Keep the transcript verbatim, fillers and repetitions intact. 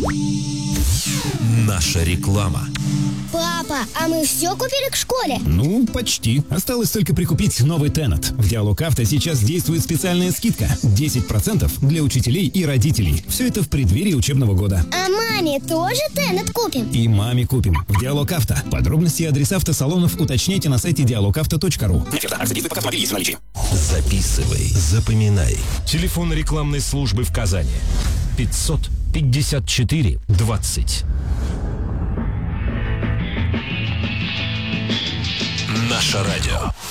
Наша реклама. Папа, а мы все купили к школе? Ну, почти. Осталось только прикупить новый Тенет. В Диалог Авто сейчас действует специальная скидка. десять процентов для учителей и родителей. Все это в преддверии учебного года. А маме тоже Тенет купим? И маме купим. В Диалог Авто. Подробности и адреса автосалонов уточняйте на сайте диалог авто точка ру. Записывай, запоминай. Телефон рекламной службы в Казани. пятьсот пятьдесят четыре двадцать. Наше радио.